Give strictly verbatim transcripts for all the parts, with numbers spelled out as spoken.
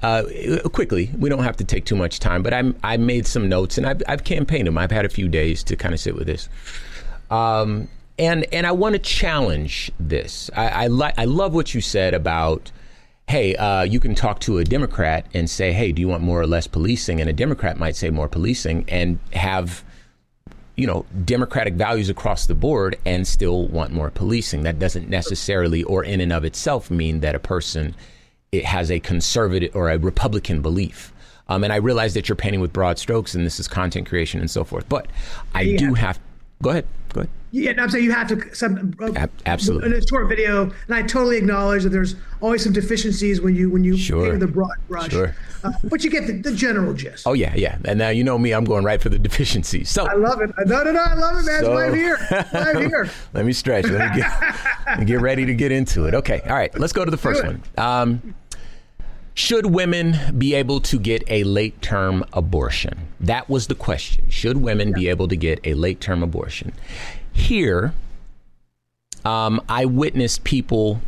uh, quickly, we don't have to take too much time, but I I made some notes and I've, I've campaigned them. I've had a few days to kind of sit with this. Um, and and I want to challenge this. I I, li- I love what you said about, hey, uh, you can talk to a Democrat and say, hey, do you want more or less policing? And a Democrat might say more policing and have, you know, democratic values across the board and still want more policing. That doesn't necessarily or in and of itself mean that a person it has a conservative or a Republican belief. Um, and I realize that you're painting with broad strokes and this is content creation and so forth. But I yeah. do have. Go ahead. Go ahead. Yeah, no, I'm saying you have to some uh, absolutely in a short video, and I totally acknowledge that there's always some deficiencies when you when you sure. paint with the broad brush. Sure. Uh, but you get the, the general gist. Oh yeah, yeah. And now you know me, I'm going right for the deficiencies. So I love it. No, no, no, I love it, man. So, I'm here. I'm here. Let me stretch. Let me get, let me get ready to get into it. Okay. All right. Let's go to the first one. Um, Should women be able to get a late-term abortion? That was the question. Should women yeah. be able to get a late-term abortion? Here, um, I witnessed people,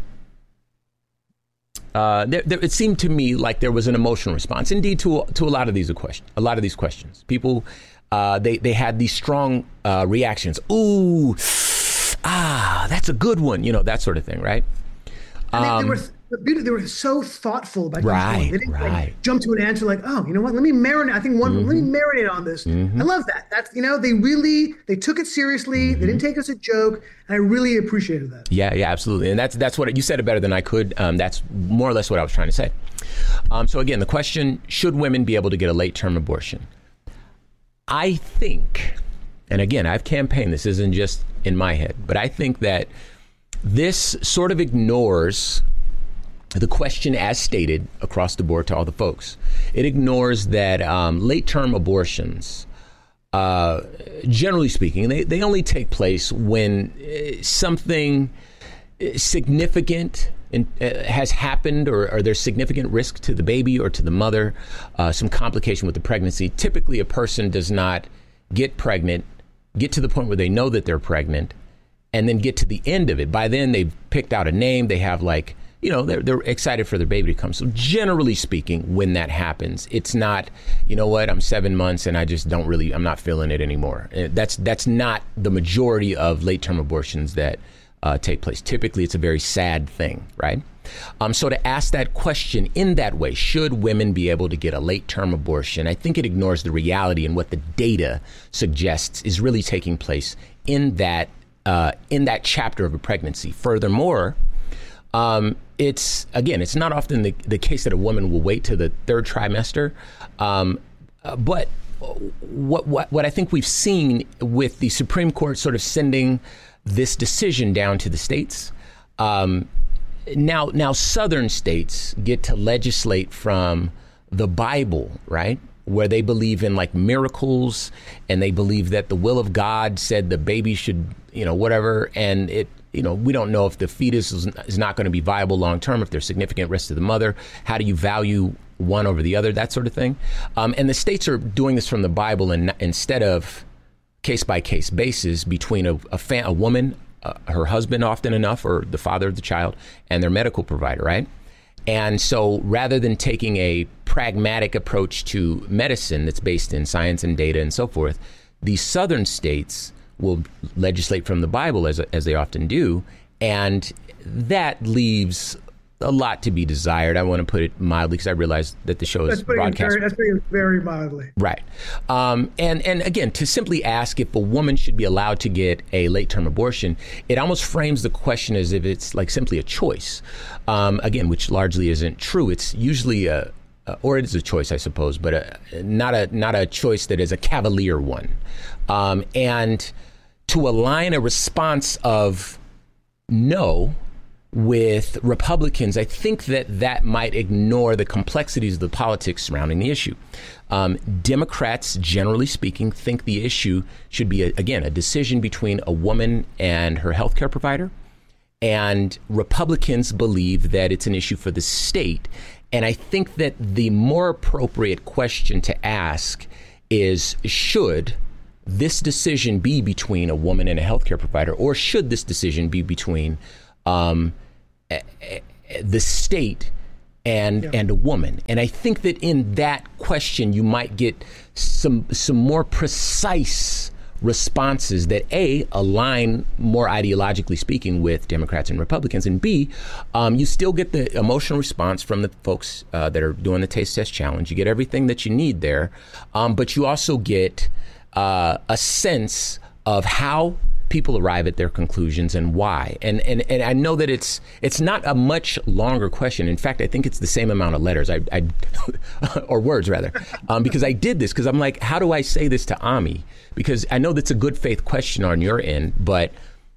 uh, there, there, it seemed to me like there was an emotional response, indeed, to, to a lot of these questions. A lot of these questions. People, uh, they, they had these strong uh, reactions. Ooh, ah, that's a good one. You know, that sort of thing, right? And they, they were they were so thoughtful about right, each one. They didn't right. like, jump to an answer like, oh, you know what? Let me marinate. I think one. Mm-hmm. Let me marinate on this. Mm-hmm. I love that. That's you know they really they took it seriously. Mm-hmm. They didn't take us a joke, and I really appreciated that. Yeah, yeah, absolutely. And that's that's what you said it better than I could. Um, that's more or less what I was trying to say. Um, so again, the question: should women be able to get a late-term abortion? I think, and again, I've campaigned. This isn't just in my head, but I think that this sort of ignores the question as stated across the board to all the folks. It ignores that um, late-term abortions, uh, generally speaking, they, they only take place when uh, something significant in, uh, has happened or, or there's significant risk to the baby or to the mother, uh, some complication with the pregnancy. Typically, a person does not get pregnant, get to the point where they know that they're pregnant, and then get to the end of it. By then, they've picked out a name. They have like, you know, they're, they're excited for their baby to come. So generally speaking, when that happens, it's not, you know what, I'm seven months and I just don't really, I'm not feeling it anymore. That's that's not the majority of late-term abortions that uh, take place. Typically, it's a very sad thing, right? Um, so to ask that question in that way, should women be able to get a late-term abortion, I think it ignores the reality and what the data suggests is really taking place in that uh, in that chapter of a pregnancy. Furthermore, Um, it's, again, it's not often the, the case that a woman will wait to the third trimester. Um, uh, but what, what, what I think we've seen with the Supreme Court sort of sending this decision down to the states, um, now, now southern states get to legislate from the Bible, right? Where they believe in like miracles and they believe that the will of God said the baby should, you know, whatever. And it, you know, we don't know if the fetus is, is not going to be viable long term, if there's significant risk to the mother. How do you value one over the other, that sort of thing? Um, and the states are doing this from the Bible and instead of case by case basis between a, a, fa- a woman, uh, her husband often enough, or the father of the child, and their medical provider, right? And so rather than taking a pragmatic approach to medicine that's based in science and data and so forth, these southern states will legislate from the Bible, as as they often do, and that leaves a lot to be desired. I want to put it mildly because I realize that the show is broadcast. Very, that's putting it very mildly. Right. Um, and, and again, to simply ask if a woman should be allowed to get a late-term abortion, it almost frames the question as if it's like simply a choice, um, again, which largely isn't true. It's usually a, or it is a choice, I suppose, but a, not a not a choice that is a cavalier one. Um, and to align a response of no with Republicans, I think that that might ignore the complexities of the politics surrounding the issue. Um, Democrats, generally speaking, think the issue should be, a, again, a decision between a woman and her healthcare provider. And Republicans believe that it's an issue for the state. And I think that the more appropriate question to ask is, should this decision be between a woman and a healthcare provider, or should this decision be between um, the state and yeah. and a woman. And I think that in that question, you might get some some more precise responses that A, align more ideologically speaking with Democrats and Republicans, and B, um, you still get the emotional response from the folks uh, that are doing the Taste Test Challenge. You get everything that you need there, um, but you also get uh, a sense of how people arrive at their conclusions and why. And, and and I know that it's it's not a much longer question. In fact, I think it's the same amount of letters, I, I or words rather, um, because I did this because I'm like, how do I say this to Ami? Because I know that's a good faith question on your end, but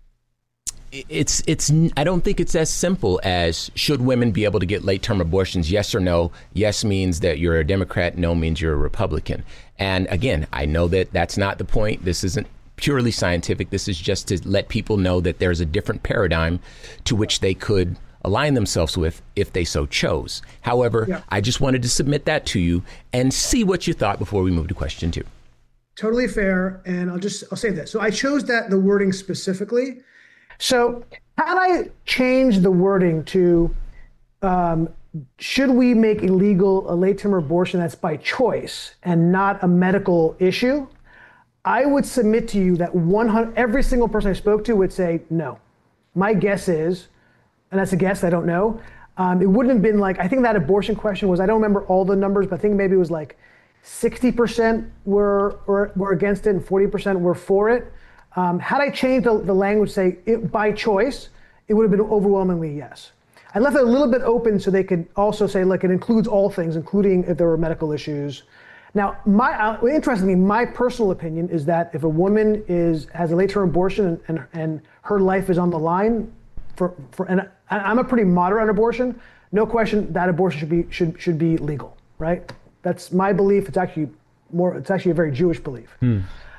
it's it's I don't think it's as simple as should women be able to get late term abortions? Yes or no? Yes means that you're a Democrat. No means you're a Republican. And again, I know that that's not the point. This isn't purely scientific. This is just to let people know that there's a different paradigm to which they could align themselves with if they so chose. However, yeah. I just wanted to submit that to you and see what you thought before we move to question two. Totally fair. And I'll just, I'll say this. So I chose that, the wording specifically. So had I changed the wording to, um, should we make illegal a late-term abortion that's by choice and not a medical issue? I would submit to you that one hundred every single person I spoke to would say no. My guess is, and that's a guess, I don't know, um, it wouldn't have been like, I think that abortion question was, I don't remember all the numbers, but I think maybe it was like sixty percent were, were, were against it and forty percent were for it. Um, had I changed the, the language, say it, by choice, it would have been overwhelmingly yes. I left it a little bit open so they could also say, like, it includes all things, including if there were medical issues. Now, my uh, interestingly, my personal opinion is that if a woman is has a late-term abortion and, and and her life is on the line, for for and I, I'm a pretty moderate on abortion, no question that abortion should be should should be legal, right? That's my belief. It's actually more. It's actually a very Jewish belief. Hmm.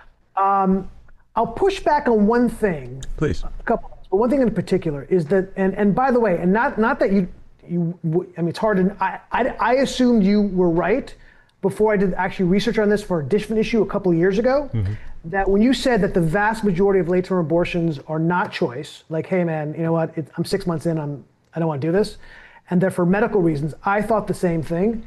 Um, I'll push back on one thing. Please. A couple, but one thing in particular is that, and and by the way, and not not that you you. I mean, it's hard to. I I, I assumed you were right before I did actually research on this for a different issue a couple of years ago, mm-hmm. that when you said that the vast majority of late-term abortions are not choice, like, hey man, you know what, it, I'm six months in, I'm, I don't want to do this, and they're for medical reasons, I thought the same thing.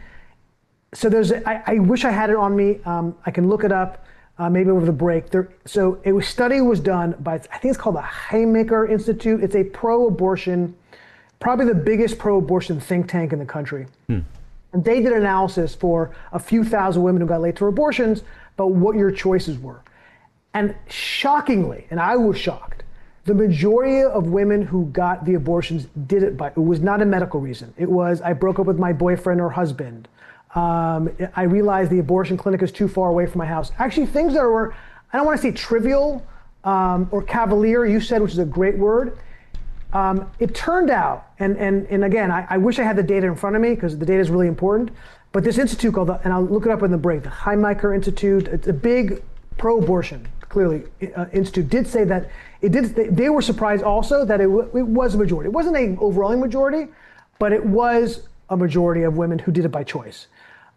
So there's, a, I, I wish I had it on me, um, I can look it up, uh, maybe over the break. There, so a study was done by, I think it's called the Haymaker Institute, it's a pro-abortion, probably the biggest pro-abortion think tank in the country. Hmm. And they did analysis for a few thousand women who got late-term abortions, but what your choices were. And shockingly, and I was shocked, the majority of women who got the abortions did it by, it was not a medical reason. It was, I broke up with my boyfriend or husband. Um, I realized the abortion clinic is too far away from my house. Actually, things that were, I don't want to say trivial um, or cavalier, you said, which is a great word. Um, it turned out, and and and again, I, I wish I had the data in front of me because the data is really important, but this institute called, the, and I'll look it up in the break, the Haymaker Institute, it's a big pro-abortion, clearly, uh, institute, did say that, it did. They, they were surprised also that it, w- it was a majority. It wasn't an overwhelming majority, but it was a majority of women who did it by choice.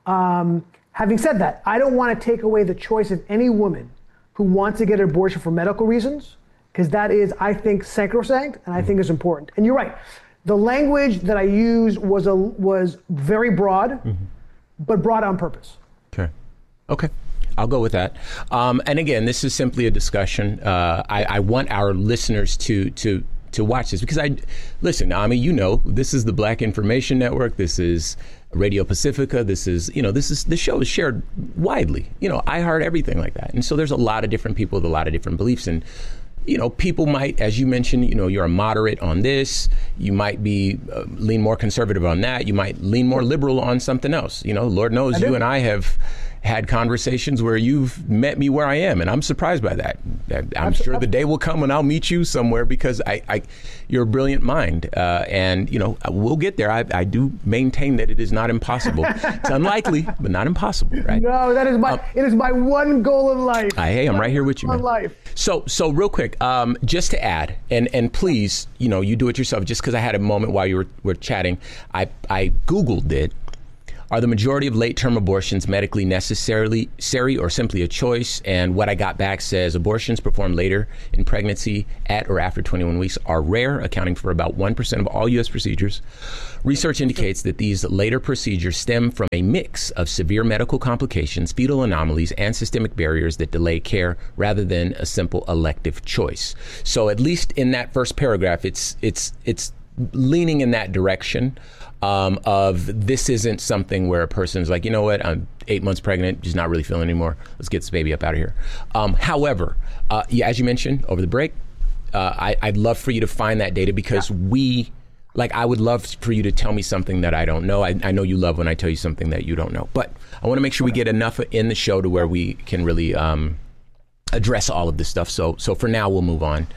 Um, having said that, I don't want to take away the choice of any woman who wants to get an abortion for medical reasons, because that is, I think, sacrosanct, and I think is important. And you're right. The language that I used was a was very broad, mm-hmm. but broad on purpose. Okay. Okay. I'll go with that. Um, and again, this is simply a discussion. Uh, I, I want our listeners to to to watch this because I listen. I mean, you know, this is the Black Information Network. This is Radio Pacifica. This is, you know, this is the show is shared widely. You know, I heard everything like that, and so there's a lot of different people with a lot of different beliefs. And you know, people might, as you mentioned, you know, you're a moderate on this. You might be uh, lean more conservative on that. You might lean more liberal on something else. You know, Lord knows you and I have had conversations where you've met me where I am, and I'm surprised by that. I'm sure the day will come when I'll meet you somewhere because I, I you're a brilliant mind, uh, and you know we'll get there. I, I do maintain that it is not impossible. It's unlikely, but not impossible, right? No, that is my um, it is my one goal in life. I, hey, I'm right here with you, man. Life. So, so real quick, um, just to add, and and please, you know, you do it yourself. Just because I had a moment while you were were chatting, I I Googled it. Are the majority of late-term abortions medically necessarily necessary or simply a choice? And what I got back says abortions performed later in pregnancy at or after twenty-one weeks are rare, accounting for about one percent of all U S procedures. Research indicates that these later procedures stem from a mix of severe medical complications, fetal anomalies, and systemic barriers that delay care rather than a simple elective choice. So at least in that first paragraph, it's it's it's leaning in that direction. Um, of this isn't something where a person's like, you know what, I'm eight months pregnant, just not really feeling anymore. Let's get this baby up out of here. Um, however, uh, yeah, as you mentioned over the break, uh, I, I'd love for you to find that data because yeah. we, like, I would love for you to tell me something that I don't know. I, I know you love when I tell you something that you don't know, but I want to make sure we get enough in the show to where we can really um, address all of this stuff. So, so for now, we'll move on.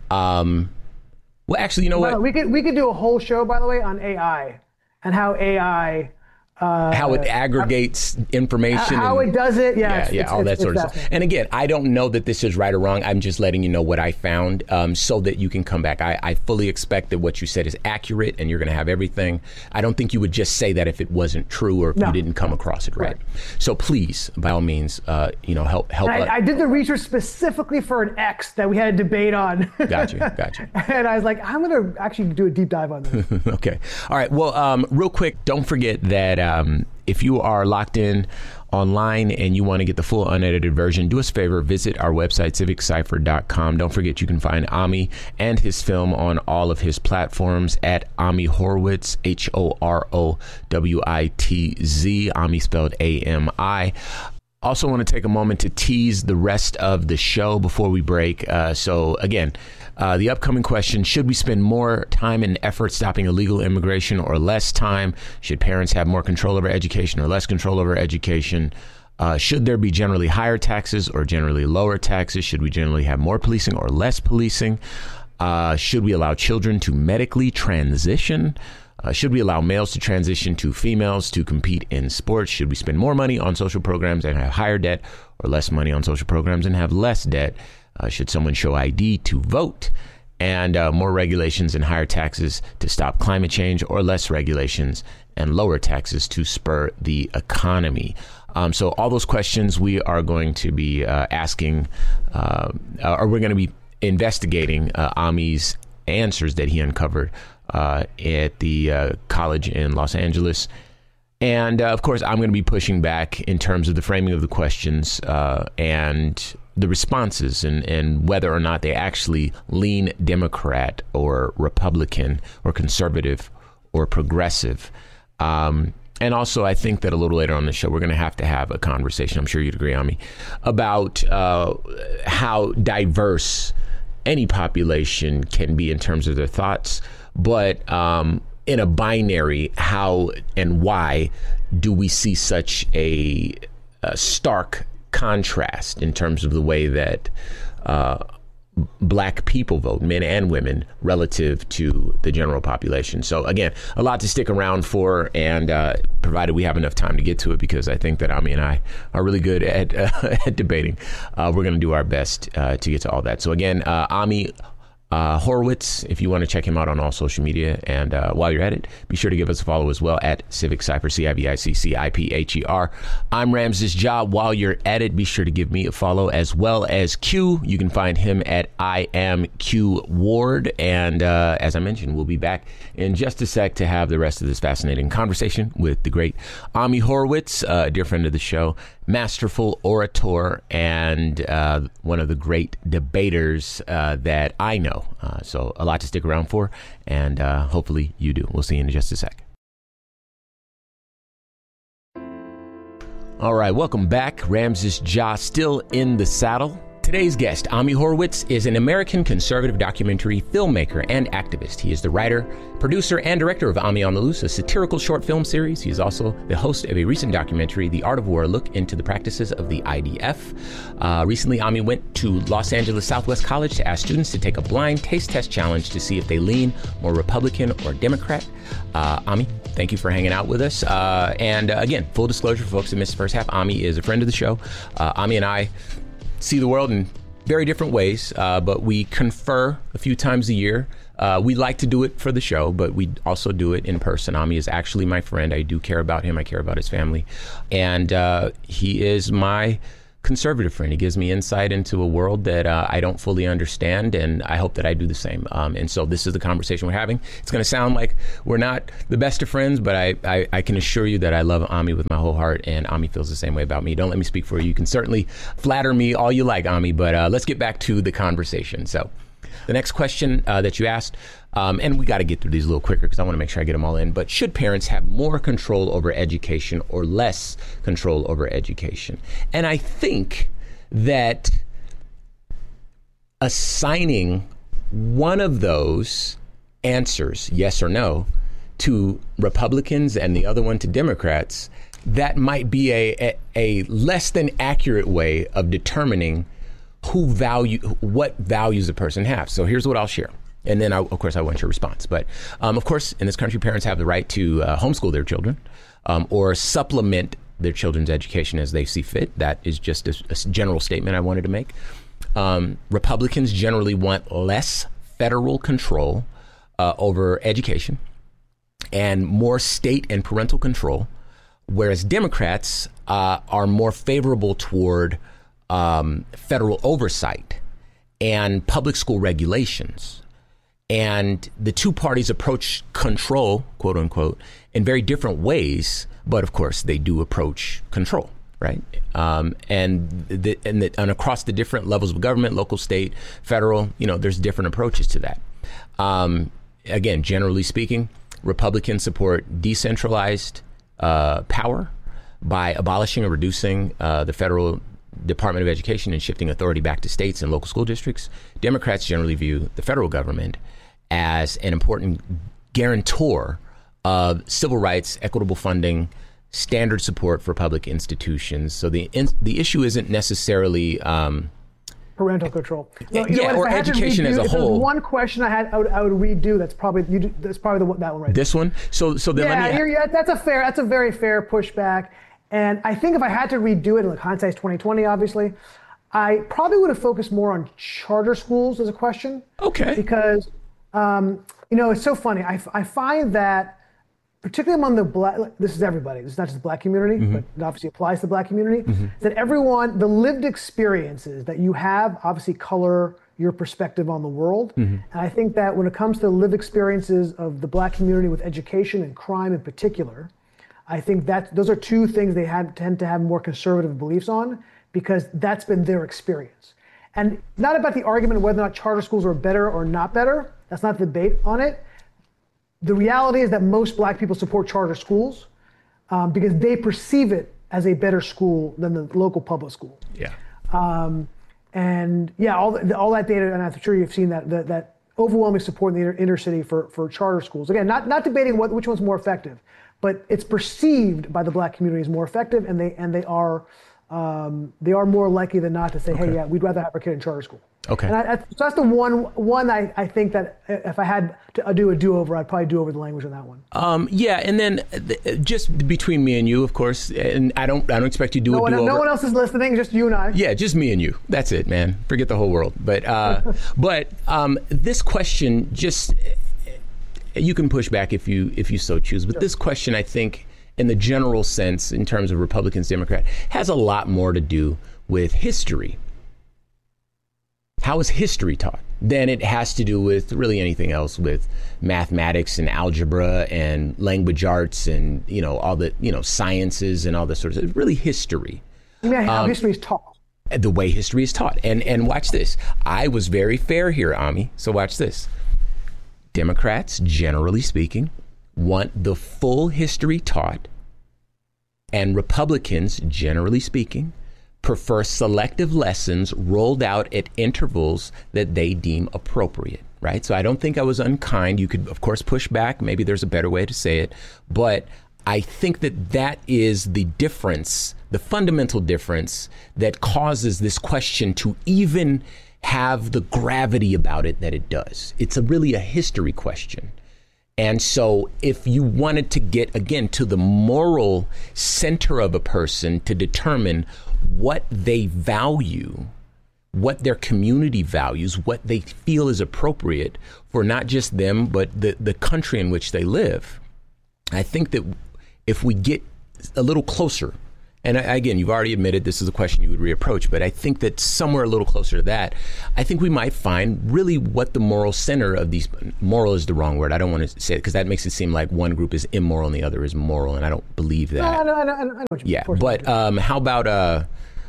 Um, well, actually, you know well, what? We could we could do a whole show, by the way, on A I. And how A I, uh, how it aggregates uh, information, how and, it does it, yeah, yeah, it's, yeah it's, all it's, that sort of stuff. And again, I don't know that this is right or wrong. I'm just letting you know what I found, um, so that you can come back. I, I fully expect that what you said is accurate, and you're going to have everything. I don't think you would just say that if it wasn't true or if no. you didn't come across it right. right. So please, by all means, uh, you know, help help. I, I did the research specifically for an X that we had a debate on. Gotcha, gotcha. And I was like, I'm going to actually do a deep dive on this. Okay, all right. Well, um, real quick, don't forget that. Um, If you are locked in online and you want to get the full unedited version, do us a favor, visit our website, civic cypher dot com. Don't forget you can find Ami and his film on all of his platforms at Ami Horowitz, H O R O W I T Z, Ami spelled A M I. Also want to take a moment to tease the rest of the show before we break. Uh, so again, Uh, the upcoming question, should we spend more time and effort stopping illegal immigration or less time? Should parents have more control over education or less control over education? Uh, should there be generally higher taxes or generally lower taxes? Should we generally have more policing or less policing? Uh, should we allow children to medically transition? Uh, should we allow males to transition to females to compete in sports? Should we spend more money on social programs and have higher debt or less money on social programs and have less debt? Uh, should someone show I D to vote? And uh, more regulations and higher taxes to stop climate change or less regulations and lower taxes to spur the economy? Um, so all those questions we are going to be uh, asking, uh, or we're going to be investigating uh, Ami's answers that he uncovered uh, at the uh, college in Los Angeles. And, uh, of course, I'm going to be pushing back in terms of the framing of the questions uh, and the responses and, and whether or not they actually lean Democrat or Republican or conservative or progressive. Um, and also, I think that a little later on the show, we're going to have to have a conversation, I'm sure you'd agree on me, about uh, how diverse any population can be in terms of their thoughts, but um, in a binary, how and why do we see such a, a stark contrast in terms of the way that uh, black people vote, men and women, relative to the general population. So again, a lot to stick around for, and uh, provided we have enough time to get to it, because I think that Ami and I are really good at, uh, at debating. Uh, we're going to do our best uh, to get to all that. So again, uh, Ami Uh, Horowitz, if you want to check him out on all social media. And uh, while you're at it, be sure to give us a follow as well at Civic Cypher, C I V I C C I P H E R. I'm Ramses Ja. While you're at it, be sure to give me a follow as well as Q. You can find him at I am Q Ward. And uh, as I mentioned, we'll be back in just a sec to have the rest of this fascinating conversation with the great Ami Horowitz, uh, a dear friend of the show, masterful orator, and uh, one of the great debaters uh, that I know. Uh, so a lot to stick around for, and uh, hopefully you do. We'll see you in just a sec. All right, welcome back. Ramses Ja still in the saddle. Today's guest, Ami Horowitz, is an American conservative documentary filmmaker and activist. He is the writer, producer, and director of Ami on the Loose, a satirical short film series. He is also the host of a recent documentary, The Art of War, a look into the practices of the I D F. Uh, recently, Ami went to Los Angeles Southwest College to ask students to take a blind taste test challenge to see if they lean more Republican or Democrat. Uh, Ami, thank you for hanging out with us. Uh, and uh, again, full disclosure for folks that missed the first half, Ami is a friend of the show. Uh, Ami and I see the world in very different ways, uh, but we confer a few times a year Uh, we like to do it for the show, but we also do it in person. Ami is actually my friend. I do care about him. I care about his family. And uh, he is my conservative friend. He gives me insight into a world that uh, I don't fully understand, and I hope that I do the same. Um, and so this is the conversation we're having. It's going to sound like we're not the best of friends, but I, I, I can assure you that I love Ami with my whole heart, and Ami feels the same way about me. Don't let me speak for you. You can certainly flatter me all you like, Ami, but uh, let's get back to the conversation. So the next question uh, that you asked, um, and we got to get through these a little quicker because I want to make sure I get them all in, but should parents have more control over education or less control over education? And I think that assigning one of those answers, yes or no, to Republicans and the other one to Democrats, that might be a, a, a less than accurate way of determining who value, what values a person has. So here's what I'll share. And then, I, of course, I want your response. But, um, of course, in this country, parents have the right to uh, homeschool their children um, or supplement their children's education as they see fit. That is just a, a general statement I wanted to make. Um, Republicans generally want less federal control uh, over education and more state and parental control, whereas Democrats uh, are more favorable toward Um, federal oversight and public school regulations. And the two parties approach control, quote unquote, in very different ways. But of course, they do approach control, right? Um, and the, and, the, and across the different levels of government, local, state, federal, you know, there's different approaches to that. Um, again, generally speaking, Republicans support decentralized uh, power by abolishing or reducing uh, the federal Department of Education and shifting authority back to states and local school districts. Democrats generally view the federal government as an important guarantor of civil rights, equitable funding, standard support for public institutions. So the in, the issue isn't necessarily um, parental control. No, you yeah, know what, or education redo, as a if whole. One question I had, I would, I would redo. That's probably you. Do, that's probably the, that one right. This there. one. So so then yeah, let me. You're, yeah, that's a fair. That's a very fair pushback. And I think if I had to redo it, like hindsight's twenty twenty, obviously, I probably would have focused more on charter schools as a question. Okay. Because, um, you know, it's so funny. I, I find that, particularly among the black, this is everybody, this is not just the black community, mm-hmm. but it obviously applies to the black community, mm-hmm. that everyone, the lived experiences that you have obviously color your perspective on the world. Mm-hmm. And I think that when it comes to lived experiences of the black community with education and crime in particular, I think that those are two things they had, tend to have more conservative beliefs on because that's been their experience. And not about the argument of whether or not charter schools are better or not better. That's not the debate on it. The reality is that most black people support charter schools um, because they perceive it as a better school than the local public school. Yeah. Um, and yeah, all the, all that data, and I'm sure you've seen that that, that overwhelming support in the inner, inner city for, for charter schools. Again, not not debating what, which one's more effective. But it's perceived by the black community as more effective, and they and they are um, they are more likely than not to say, okay. hey, yeah, we'd rather have our kid in charter school. Okay. And I, I, so that's the one one I, I think that if I had to do a do-over, I'd probably do over the language on that one. Um, yeah, and then just between me and you, of course, and I don't I don't expect you to do no a one, do-over. No one else is listening, just you and I. Yeah, just me and you. That's it, man. Forget the whole world. But uh, but um, this question just. You can push back if you if you so choose. But sure. This question, I think, in the general sense, in terms of Republicans, Democrat, has a lot more to do with history. How is history taught? Than it has to do with really anything else with mathematics and algebra and language arts and, you know, all the, you know, sciences and all this sort of stuff. Really history. Yeah, how um, history is taught. The way history is taught. And and watch this. I was very fair here, Ami. So watch this. Democrats, generally speaking, want the full history taught, and Republicans, generally speaking, prefer selective lessons rolled out at intervals that they deem appropriate, right? So I don't think I was unkind. You could, of course, push back. Maybe there's a better way to say it. But I think that that is the difference, the fundamental difference that causes this question to even have the gravity about it that it does. It's a really a history question. And so if you wanted to get, again, to the moral center of a person to determine what they value, what their community values, what they feel is appropriate for not just them, but the, the country in which they live. I think that if we get a little closer, and again, you've already admitted this is a question you would reapproach, but I think that somewhere a little closer to that, I think we might find really what the moral center of these, moral is the wrong word. I don't want to say it because that makes it seem like one group is immoral and the other is moral, and I don't believe that. No, no, no, I know what you yeah, but um, how about uh,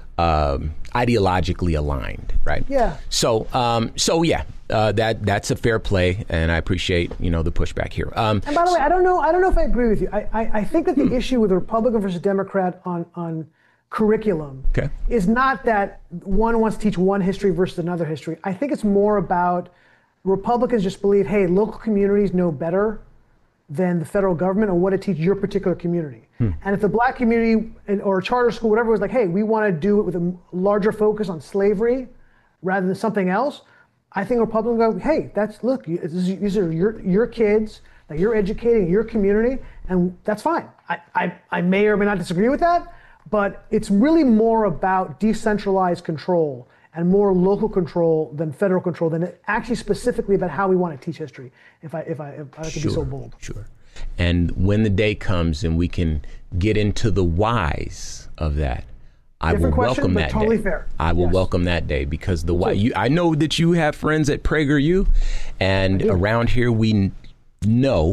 um, ideologically aligned, right? Yeah. So, um, so yeah, uh, that that's a fair play, and I appreciate you know the pushback here. Um, and by the way, I don't know. I don't know if I agree with you. I I, I think that the hmm. issue with Republican versus Democrat on on curriculum okay. is not that one wants to teach one history versus another history. I think it's more about Republicans just believe, hey, local communities know better than the federal government on what to teach your particular community. Hmm. And if the black community or a charter school, whatever, was like, hey, we want to do it with a larger focus on slavery rather than something else, I think Republicans go, hey, that's, look, these are your your kids that you're educating in your community, and that's fine. I, I, I may or may not disagree with that, but it's really more about decentralized control and more local control than federal control, than it actually specifically about how we want to teach history, if I if I, if I could sure, be so bold. Sure. And when the day comes and we can get into the whys of that, I Different will question, welcome but that totally day. Fair. I will Yes. welcome that day because the why. You, I know that you have friends at PragerU, and around here we n- know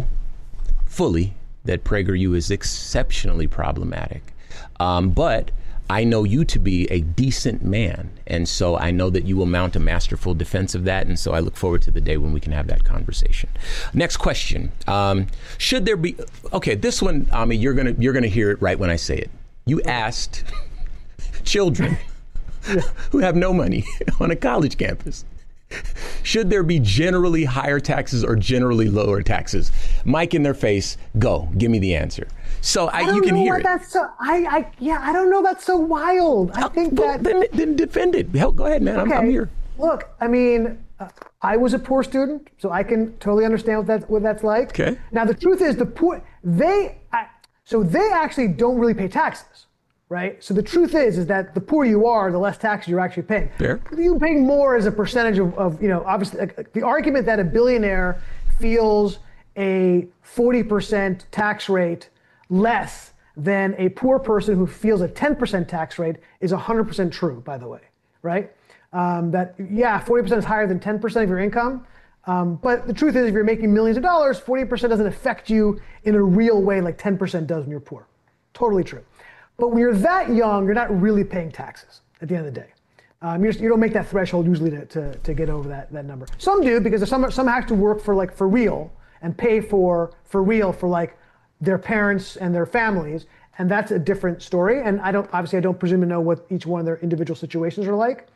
fully that PragerU is exceptionally problematic. Um, but I know you to be a decent man, and so I know that you will mount a masterful defense of that, and so I look forward to the day when we can have that conversation. Next question: um, should there be? Okay, this one, Ami, you're gonna you're gonna hear it right when I say it. You asked children who have no money on a college campus, should there be generally higher taxes or generally lower taxes? Mic in their face, go, give me the answer. So I, I don't you can know hear what it. That's so, I, I, yeah, I don't know. That's so wild. I think well, that. Then, then defend it. Hell, go ahead, man. Okay. I'm, I'm here. Look, I mean, uh, I was a poor student, so I can totally understand what that what that's like. Okay. Now the truth is, the poor they I, so they actually don't really pay taxes, right? So the truth is, is that the poorer you are, the less taxes you're actually paying. Fair. You pay more as a percentage of, of you know, obviously, like, the argument that a billionaire feels a forty percent tax rate less than a poor person who feels a ten percent tax rate is one hundred percent true, by the way, right? Um, that, yeah, forty percent is higher than ten percent of your income. Um, but the truth is, if you're making millions of dollars, forty percent doesn't affect you in a real way like ten percent does when you're poor. Totally true. But when you're that young, you're not really paying taxes at the end of the day. Um, you're just, you don't make that threshold usually to, to, to get over that, that number. Some do, because some, some have to work for like for real and pay for for real for like their parents and their families. And that's a different story. And I don't, obviously I don't presume to know what each one of their individual situations are like.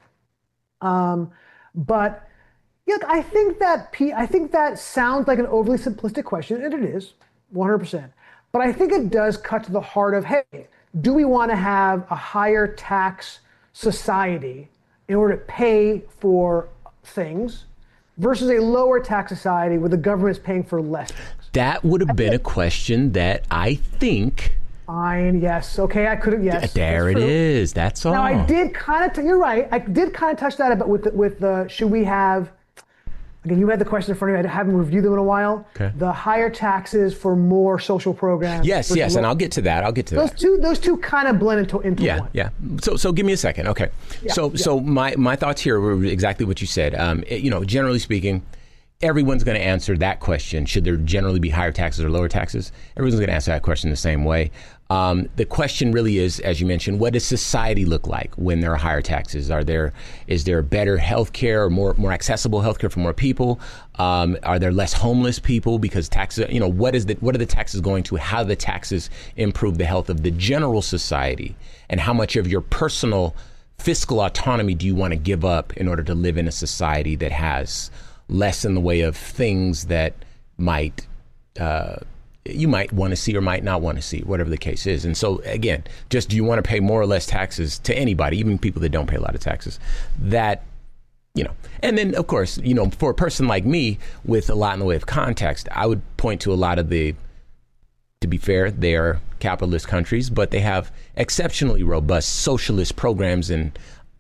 Um, but yeah, I think that P, I think that sounds like an overly simplistic question, and it is, one hundred percent. But I think it does cut to the heart of, hey, do we want to have a higher tax society in order to pay for things versus a lower tax society where the government is paying for less things? That would have been a question that I think. Fine, yes, okay, I could have, yes. There it is, that's all. Now I did kind of, t- you're right, I did kind of touch that about with the, with the, should we have, again, you had the question in front of me, I haven't reviewed them in a while. Okay. The higher taxes for more social programs. Yes, yes, and I'll get to that, I'll get to those that. Two, those two kind of blend into, into yeah, one. Yeah, yeah. So so give me a second, okay. Yeah, so yeah. so my, my thoughts here were exactly what you said. Um, it, you know, generally speaking, everyone's going to answer that question. Should there generally be higher taxes or lower taxes? Everyone's going to answer that question the same way. Um, the question really is, as you mentioned, what does society look like when there are higher taxes? Are there, is there better health care or more, more accessible health care for more people? Um, are there less homeless people because taxes, you know, what is the, what are the taxes going to, how the taxes improve the health of the general society? And how much of your personal fiscal autonomy do you want to give up in order to live in a society that has less in the way of things that might, uh, you might want to see or might not want to see, whatever the case is. And so, again, just do you want to pay more or less taxes to anybody, even people that don't pay a lot of taxes? That, you know, and then, of course, you know, for a person like me with a lot in the way of context, I would point to a lot of the, to be fair, they are capitalist countries, but they have exceptionally robust socialist programs. And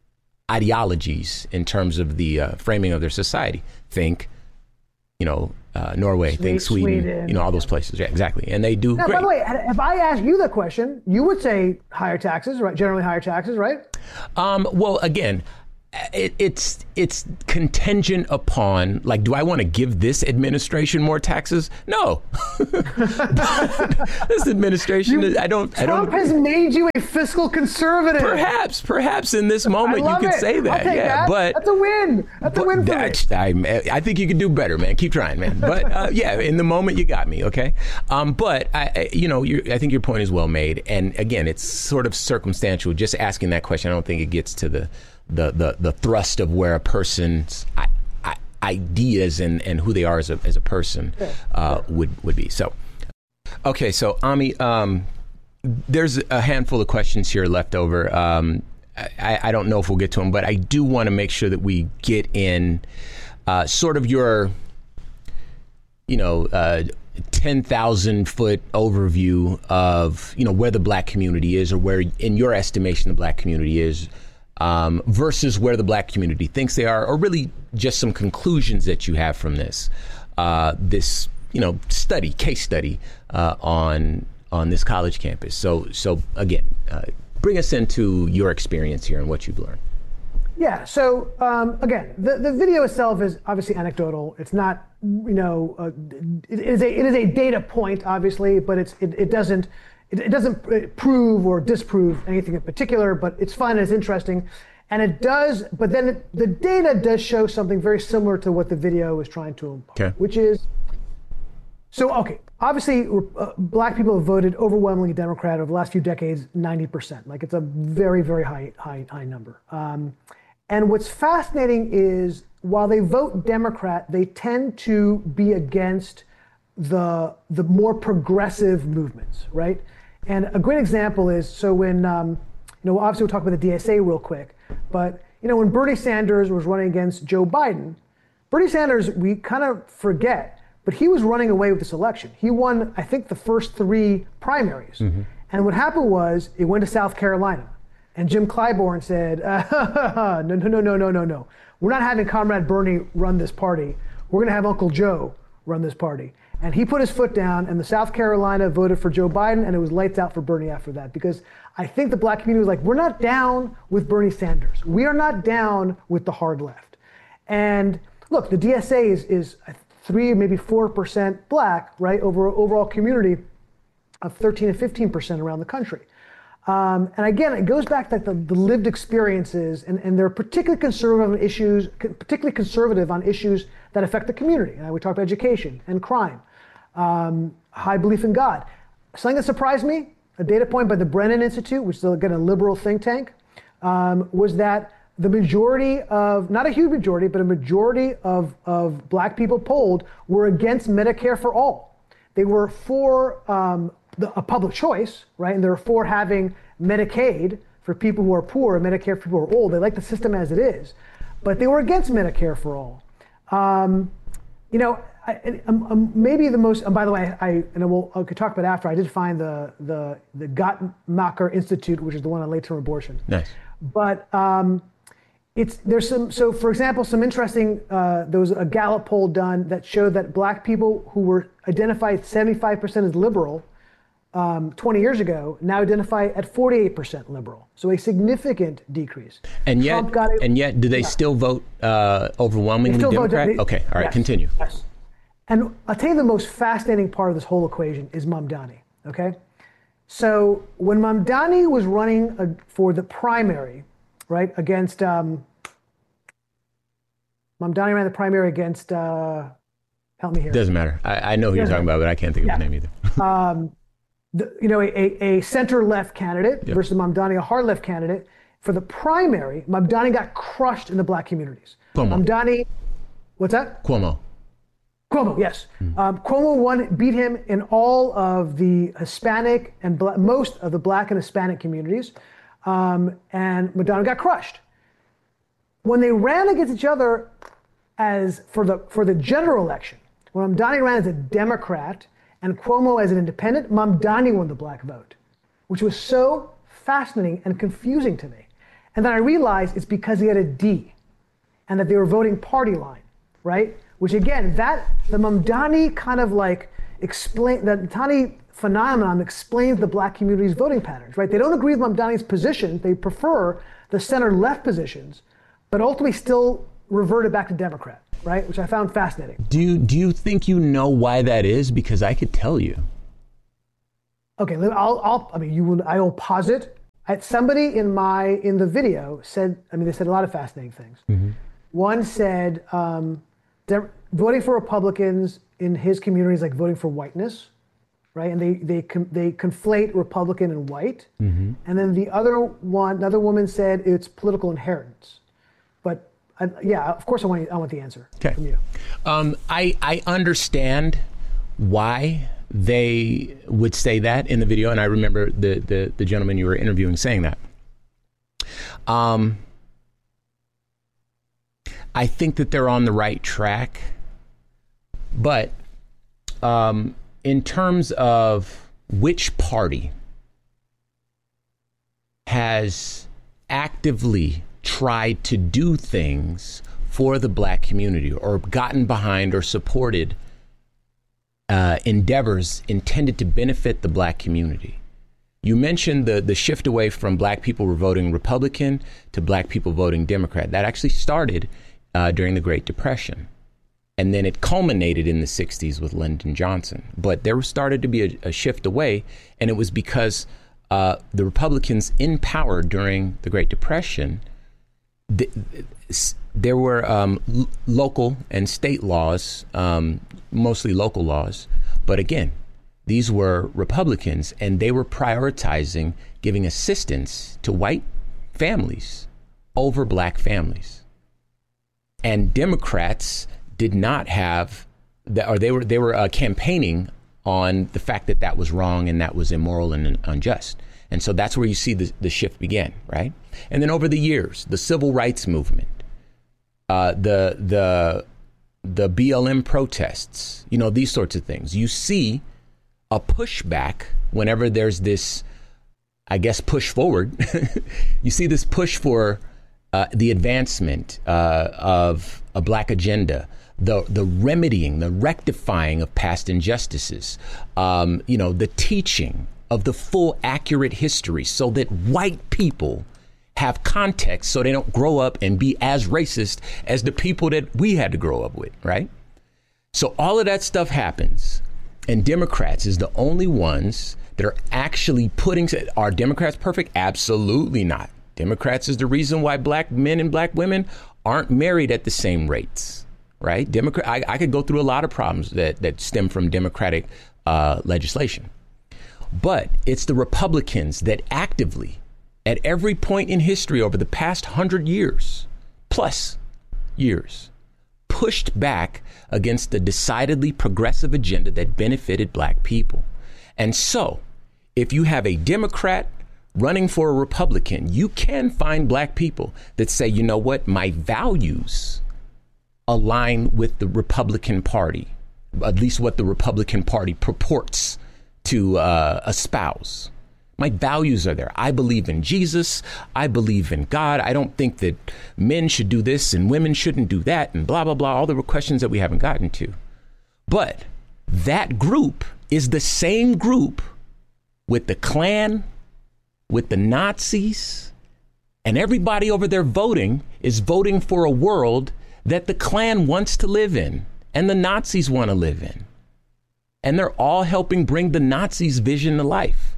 ideologies in terms of the uh, framing of their society. Think, you know, uh, Norway, Sweet, think Sweden, Sweden, you know, all yeah. those places. Yeah, exactly. And they do Now, great. by the way, if I asked you the question, you would say higher taxes, right? Generally higher taxes, right? Um, well, again, it, it's it's contingent upon, like, do I want to give this administration more taxes? No. This administration, You- I don't. I Trump don't. has made you a fiscal conservative. Perhaps, perhaps in this moment I love you could it. say that. I'll take yeah, that. but That's a win. That's a but win for me. that's- I, I think you can do better, man. Keep trying, man. But uh, yeah, in the moment you got me, okay. Um, but I, I you know, you're, I think your point is well made. And again, it's sort of circumstantial. Just asking that question, I don't think it gets to the the the, the thrust of where a person's I, I, ideas and, and who they are as a as a person uh, would would be. So, okay, so Ami, um, there's a handful of questions here left over. Um, I, I don't know if we'll get to them, but I do want to make sure that we get in uh, sort of your, you know, uh, ten thousand foot overview of, you know, where the black community is, or where, in your estimation, the black community is, um, versus where the black community thinks they are, or really just some conclusions that you have from this, uh, this, you know, study, case study uh, on on this college campus. So, so again, uh, bring us into your experience here and what you've learned. Yeah. So um, again, the, the video itself is obviously anecdotal. It's not, you know, uh, it, it is a it is a data point, obviously, but it's it, it doesn't it, it doesn't prove or disprove anything in particular. But it's fun and it's interesting, and it does. But then it, the data does show something very similar to what the video is trying to impart, Okay. which is. So, okay, obviously, uh, black people have voted overwhelmingly Democrat over the last few decades, ninety percent. Like, it's a very, very high, high, high number. Um, and what's fascinating is while they vote Democrat, they tend to be against the the more progressive movements, right? And a great example is, so when, um, you know, obviously we'll talk about the D S A real quick, but, you know, when Bernie Sanders was running against Joe Biden, Bernie Sanders, we kind of forget, but he was running away with this election. He won, I think, the first three primaries. Mm-hmm. And what happened was, it went to South Carolina. And Jim Clyburn said, uh, no, no, no, no, no, no, no. We're not having Comrade Bernie run this party. We're going to have Uncle Joe run this party. And he put his foot down, and the South Carolina voted for Joe Biden, and it was lights out for Bernie after that. Because I think the black community was like, we're not down with Bernie Sanders. We are not down with the hard left. And look, the D S A is, is three, maybe four percent black, right, over overall community of thirteen and fifteen percent around the country. Um, and again, it goes back to the, the lived experiences, and, and they're particularly conservative on issues, particularly conservative on issues that affect the community. And we talked about education and crime, um, high belief in God. Something that surprised me, a data point by the Brennan Institute, which is again a liberal think tank, um, was that the majority of, not a huge majority, but a majority of, of black people polled were against Medicare for all. They were for um, the, a public choice, right? And they're for having Medicaid for people who are poor and Medicare for people who are old. They like the system as it is, but they were against Medicare for all. Um, you know, I, um, um, maybe the most, and by the way, I, and we'll, I could talk about after, I did find the, the, the Gottmacher Institute, which is the one on late-term abortion. Nice. But, um, It's there's some so for example some interesting uh, there was a Gallup poll done that showed that black people who were identified seventy-five percent as liberal um, twenty years ago now identify at forty-eight percent liberal, so a significant decrease. And yet, Trump got a, and yet, do they yeah. still vote uh, overwhelmingly still Democrat? Vote, they, okay, all right, yes, continue. Yes. And I'll tell you the most fascinating part of this whole equation is Mamdani. Okay, so when Mamdani was running a, for the primary, right, against um, Mamdani ran the primary against, uh, help me here. Doesn't matter. I, I know who you're talking about, but I can't think of yeah. his name either. um, the, you know, a, a center-left candidate yep. versus Mamdani, a hard-left candidate. For the primary, Mamdani got crushed in the black communities. Cuomo. Mamdani, what's that? Cuomo. Cuomo, yes. Mm. Um, Cuomo won, beat him in all of the Hispanic and black, most of the black and Hispanic communities. Um, and Mamdani got crushed. When they ran against each other as for the for the general election, when Mamdani ran as a Democrat and Cuomo as an independent, Mamdani won the black vote, which was so fascinating and confusing to me. And then I realized it's because he had a D and that they were voting party line, right? Which again, that, the Mamdani kind of like explain, the Mamdani phenomenon explains the black community's voting patterns, right? They don't agree with Mamdani's position. They prefer the center-left positions, but ultimately still reverted back to Democrat, right? Which I found fascinating. Do you, do you think you know why that is? Because I could tell you. Okay, I'll, I'll I mean, you will, I will posit. Somebody in my, in the video said, I mean, they said a lot of fascinating things. Mm-hmm. One said, um, voting for Republicans in his community is like voting for whiteness, right? And they they they conflate Republican and white. Mm-hmm. And then the other one, another woman said it's political inheritance. But I, yeah, of course I want I want the answer okay. from you. Um, I I understand why they would say that in the video, and I remember the the, the gentleman you were interviewing saying that. Um, I think that they're on the right track, but um, in terms of which party has actively tried to do things for the black community or gotten behind or supported uh, endeavors intended to benefit the black community. You mentioned the, the shift away from black people voting Republican to black people voting Democrat. That actually started uh, during the Great Depression. And then it culminated in the sixties with Lyndon Johnson. But there started to be a, a shift away, and it was because uh, the Republicans in power during the Great Depression, th- there were um, l- local and state laws, um, mostly local laws. But again, these were Republicans, and they were prioritizing giving assistance to white families over black families. And Democrats did not have that, or they were they were uh, campaigning on the fact that that was wrong and that was immoral and unjust. And so that's where you see the, the shift began, right? And then over the years, the civil rights movement, uh, the the the B L M protests, you know, these sorts of things. You see a pushback whenever there's this, I guess, push forward. You see this push for uh, the advancement uh, of a black agenda, the the remedying, the rectifying of past injustices, um, you know, the teaching of the full accurate history so that white people have context so they don't grow up and be as racist as the people that we had to grow up with, right? So all of that stuff happens, and Democrats is the only ones that are actually putting, are Democrats perfect? Absolutely not. Democrats is the reason why black men and black women aren't married at the same rates, right? Democrat, I, I could go through a lot of problems that, that stem from Democratic uh, legislation. But it's the Republicans that actively, at every point in history over the past hundred years, plus years, pushed back against the decidedly progressive agenda that benefited black people. And so, if you have a Democrat running for a Republican, you can find black people that say, you know what, my values align with the Republican Party, at least what the Republican Party purports to uh, espouse. My values are there. I believe in Jesus. I believe in God. I don't think that men should do this and women shouldn't do that and blah, blah, blah, all the questions that we haven't gotten to. But that group is the same group with the Klan, with the Nazis, and everybody over there voting is voting for a world that the Klan wants to live in and the Nazis want to live in. And they're all helping bring the Nazis' vision to life.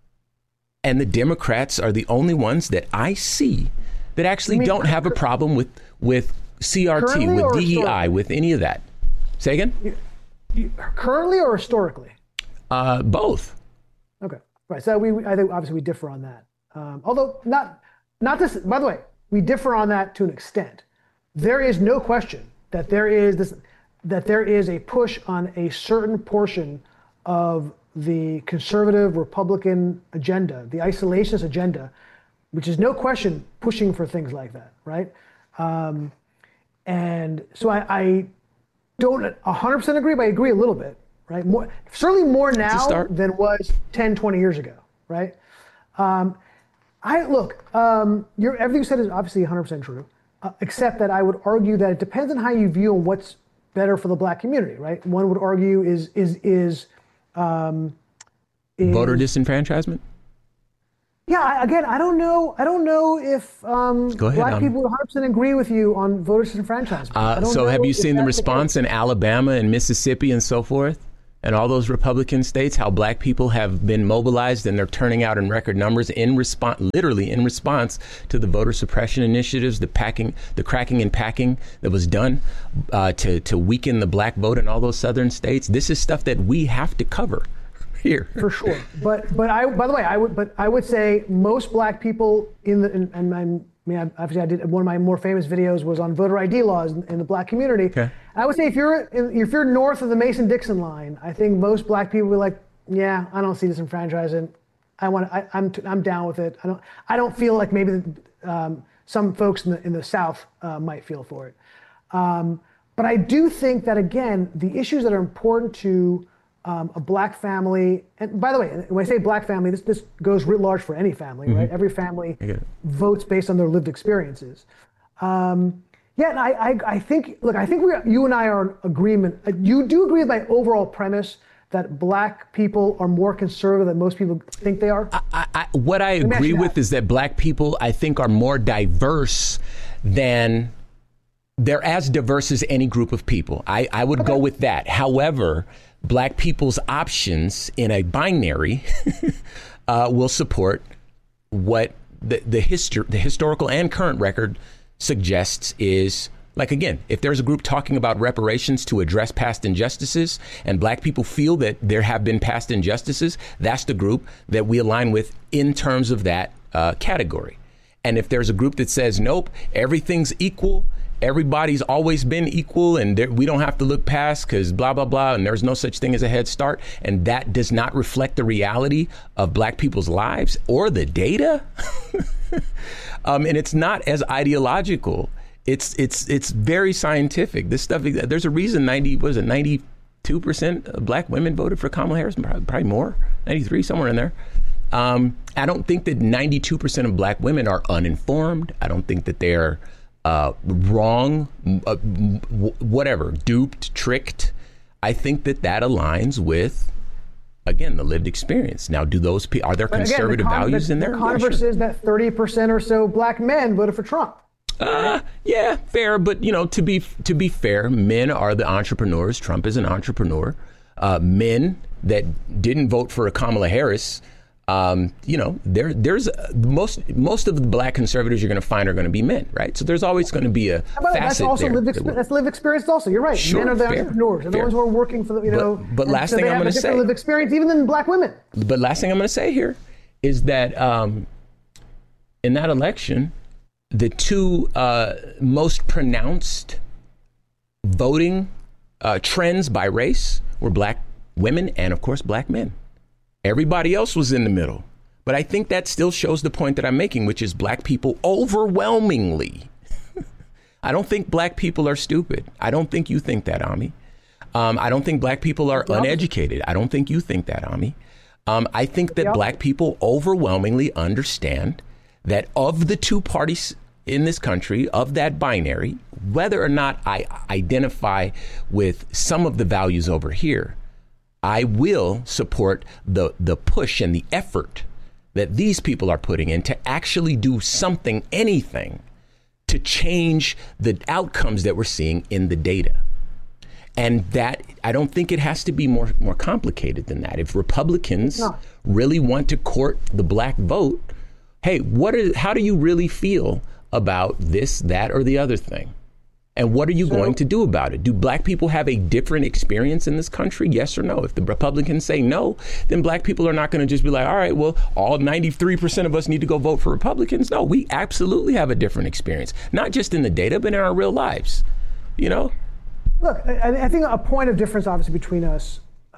And the Democrats are the only ones that I see that actually mean, don't have a problem with, with C R T, with D E I, with any of that. Say again? You, you, currently or historically? Uh, both. Okay. Right. So we, I think obviously we differ on that. Um, although not, not this, by the way, we differ on that to an extent. There is no question that there is this, that there is a push on a certain portion of the conservative Republican agenda, the isolationist agenda, which is no question pushing for things like that, right? Um, and so I, I don't one hundred percent agree, but I agree a little bit, right? More, certainly more now than was ten, twenty years ago, right? Um, I look, um, you're, everything you said is obviously one hundred percent true, uh, except that I would argue that it depends on how you view what's better for the black community, right? One would argue is is is, um, is voter disenfranchisement. Yeah, I, again, I don't know. I don't know if um, Go ahead, black um, people would one hundred percent agree with you on voter disenfranchisement. I Uh, don't so know have you if seen the that's response case. in Alabama and Mississippi and so forth? And all those Republican states, how black people have been mobilized and they're turning out in record numbers in response, literally in response to the voter suppression initiatives, the packing, the cracking and packing that was done uh, to, to weaken the black vote in all those southern states. This is stuff that we have to cover here. For sure. But but I by the way, I would but I would say most black people in the and and I'm, I mean, obviously, I did one of my more famous videos was on voter I D laws in, in the black community. Okay. I would say if you're in, if you're north of the Mason-Dixon line, I think most black people will be like, yeah, I don't see disenfranchisement. I want I, I'm t- I'm down with it. I don't I don't feel like maybe um, some folks in the in the South uh, might feel for it. Um, but I do think that again, the issues that are important to Um, a black family, and by the way, when I say black family, this this goes writ large for any family, mm-hmm. right? Every family votes based on their lived experiences. Um, yeah, and I, I, I think, look, I think we, you and I are in agreement. You do agree with my overall premise that black people are more conservative than most people think they are? I, I, what I agree with is that black people, I think, are more diverse than, they're as diverse as any group of people. I, I would okay. go with that. However, black people's options in a binary uh, will support what the the, histor- the historical and current record suggests is, like, again, if there's a group talking about reparations to address past injustices and black people feel that there have been past injustices, that's the group that we align with in terms of that uh, category. And if there's a group that says, nope, everything's equal, everybody's always been equal, and there, we don't have to look past because blah, blah, blah, and there's no such thing as a head start, and that does not reflect the reality of black people's lives or the data, um, and it's not as ideological. It's it's it's very scientific. This stuff, there's a reason ninety, was it ninety-two percent of black women voted for Kamala Harris, probably, probably more, ninety-three, somewhere in there. Um, I don't think that ninety-two percent of black women are uninformed. I don't think that they're uh, wrong, uh, w- whatever, duped, tricked. I think that that aligns with, again, the lived experience. Now, do those people, are there but conservative again, the con- values the, in there? The converse yeah, sure. is that thirty percent or so black men voted for Trump. Uh, yeah, fair. But, you know, to be to be fair, men are the entrepreneurs. Trump is an entrepreneur. Uh, men that didn't vote for a Kamala Harris, um, you know, there there's uh, most most of the black conservatives you're going to find are going to be men, right? So there's always going to be a facet that's also there. Lived exp- that's lived experience also. You're right. Sure, men are the fair, entrepreneurs. They're the fair. ones who are working for the, you but, know. But last so thing they I'm have going a to different say, lived experience even than black women. But last thing I'm going to say here is that um, in that election, the two uh, most pronounced voting uh, trends by race were black women and, of course, black men. Everybody else was in the middle. But I think that still shows the point that I'm making, which is black people overwhelmingly. I don't think black people are stupid. I don't think you think that, Ami. Um, I don't think black people are uneducated. I don't think you think that, Ami. Um, I think that black people overwhelmingly understand that of the two parties in this country, of that binary, whether or not I identify with some of the values over here, I will support the the push and the effort that these people are putting in to actually do something, anything, to change the outcomes that we're seeing in the data. And that, I don't think it has to be more more complicated than that. If Republicans no. really want to court the black vote, hey, what is, how do you really feel about this, that, or the other thing? And what are you so, going to do about it? Do black people have a different experience in this country? Yes or no? If the Republicans say no, then black people are not going to just be like, all right, well, all ninety-three percent of us need to go vote for Republicans. No, we absolutely have a different experience, not just in the data, but in our real lives, you know? Look, I, I think a point of difference, obviously, between us,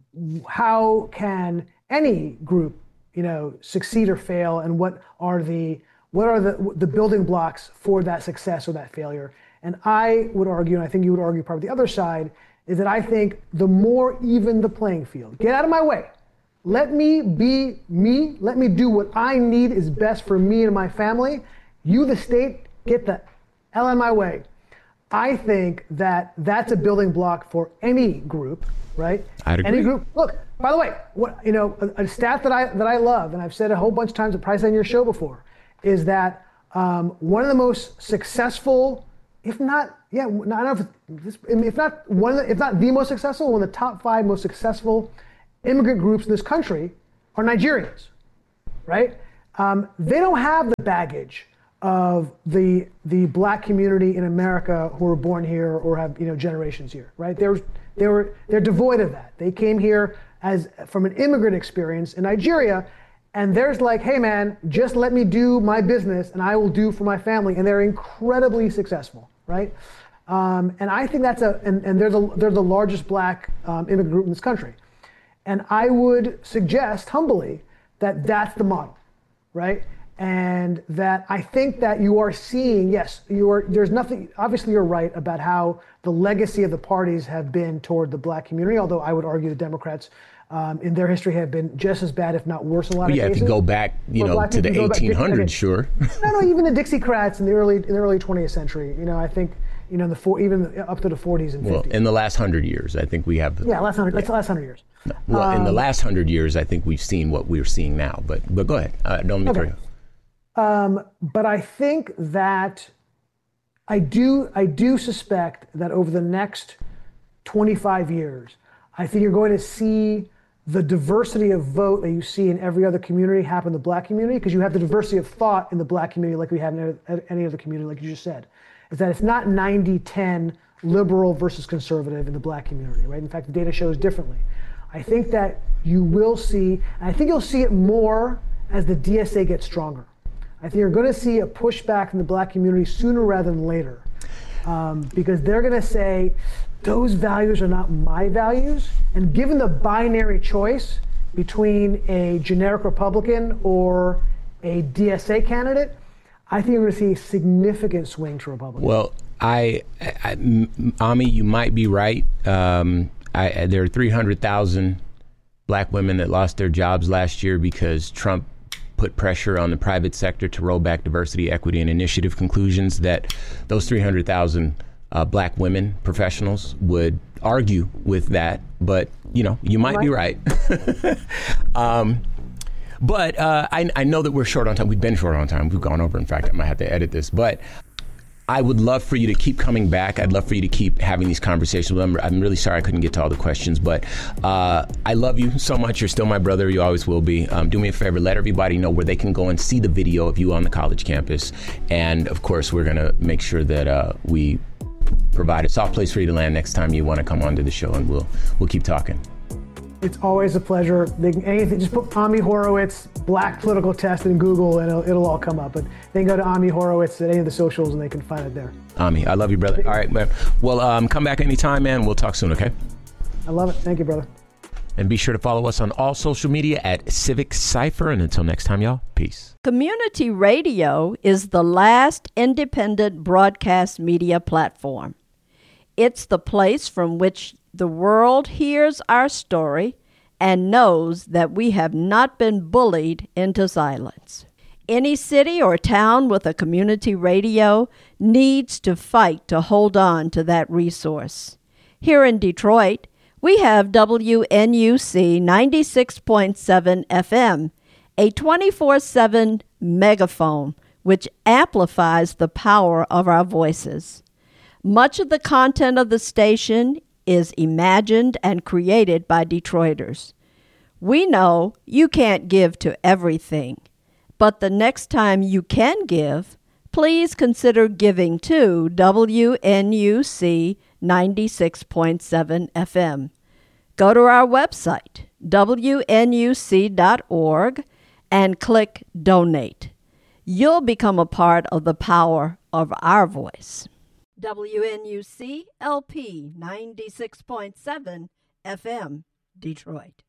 how can any group, you know, succeed or fail, and what are the what are the the building blocks for that success or that failure? And I would argue, and I think you would argue probably the other side, is that I think the more even the playing field, get out of my way, let me be me. Let me do what I need is best for me and my family. You, the state, get the hell out of my way. I think that that's a building block for any group, right? I'd agree. Any group. Look, by the way, what you know, a, a stat that I that I love, and I've said a whole bunch of times at Price on your show before, is that um, one of the most successful, if not, yeah, I don't know if, this, if not one, of the, if not the most successful, one of the top five most successful immigrant groups in this country are Nigerians, right? Um, they don't have the baggage of the the black community in America who were born here or have you know generations here, right? They were they were they're devoid of that. They came here as from an immigrant experience in Nigeria, and there's like, hey man, just let me do my business and I will do for my family, and they're incredibly successful, right? Um, and I think that's a and, and they're the they're the largest black um, immigrant group in this country, and I would suggest humbly that that's the model, right? And that I think that you are seeing, yes, you are, there's nothing, obviously you're right about how the legacy of the parties have been toward the black community, although I would argue the Democrats um, in their history have been just as bad, if not worse, in a lot well, of yeah, cases. If you go back, you know, to the eighteen hundreds, sure. No, no, even the Dixiecrats in the early in the early twentieth century, you know, I think, you know, the four, even up to the forties and fifties. Well, in the last hundred years, I think we have. Yeah, last hundred, yeah. last hundred years. No. Well, um, in the last hundred years, I think we've seen what we're seeing now, but, but go ahead, uh, don't make okay. Um, but I think that I do I do suspect that over the next twenty-five years, I think you're going to see the diversity of vote that you see in every other community happen in the black community, because you have the diversity of thought in the black community like we have in any other community, like you just said. Is that it's not ninety ten liberal versus conservative in the black community, right? In fact, the data shows differently. I think that you will see, and I think you'll see it more as the D S A gets stronger. I think you're going to see a pushback in the black community sooner rather than later, um, because they're going to say, those values are not my values. And given the binary choice between a generic Republican or a D S A candidate, I think you're going to see a significant swing to Republicans. Well, I, I Ami, you might be right. Um, I, there are three hundred thousand black women that lost their jobs last year because Trump put pressure on the private sector to roll back diversity, equity, and initiative conclusions that those three hundred thousand uh, black women professionals would argue with that. But, you know, you might be right. um, but uh, I, I know that we're short on time. We've been short on time. We've gone over. In fact, I might have to edit this. But I would love for you to keep coming back. I'd love for you to keep having these conversations. I'm, I'm really sorry I couldn't get to all the questions, but uh, I love you so much. You're still my brother. You always will be. Um, do me a favor. Let everybody know where they can go and see the video of you on the college campus. And, of course, we're going to make sure that uh, we provide a soft place for you to land next time you want to come onto the show, and we'll we'll keep talking. It's always a pleasure. They can, anything, just put Ami Horowitz, black political test in Google, and it'll, it'll all come up. But they can go to Ami Horowitz at any of the socials, and they can find it there. Ami, I love you, brother. All right, man. Well, um, come back anytime, man. We'll talk soon, okay? I love it. Thank you, brother. And be sure to follow us on all social media at Civic Cypher. And until next time, y'all, peace. Community radio is the last independent broadcast media platform. It's the place from which the world hears our story and knows that we have not been bullied into silence. Any city or town with a community radio needs to fight to hold on to that resource. Here in Detroit, we have W N U C ninety-six point seven F M, a twenty-four seven megaphone which amplifies the power of our voices. Much of the content of the station is imagined and created by Detroiters. We know you can't give to everything, but the next time you can give, please consider giving to W N U C ninety-six point seven F M. Go to our website, W N U C dot org, and click Donate. You'll become a part of the power of our voice. W N U C L P ninety-six point seven F M, Detroit.